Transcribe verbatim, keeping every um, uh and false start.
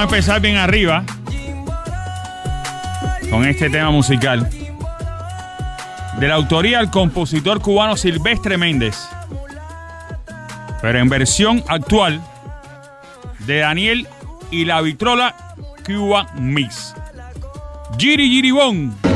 empezar bien arriba con este tema musical de la autoría del compositor cubano Silvestre Méndez, pero en versión actual de Daniel y la Vitrola Cuban Mix. Giri Giribón.